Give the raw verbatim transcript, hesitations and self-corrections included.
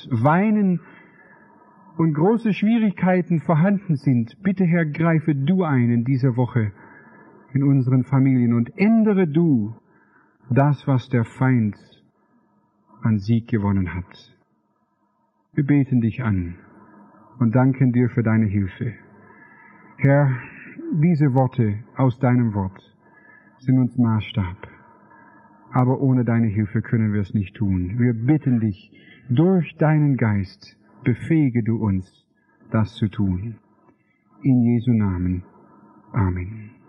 Frust, Weinen und große Schwierigkeiten vorhanden sind, bitte Herr, greife du ein in dieser Woche in unseren Familien und ändere du das, was der Feind an Sieg gewonnen hat. Wir beten dich an und danken dir für deine Hilfe. Herr, diese Worte aus deinem Wort sind uns Maßstab, aber ohne deine Hilfe können wir es nicht tun. Wir bitten dich, durch deinen Geist befähige du uns, das zu tun. In Jesu Namen. Amen.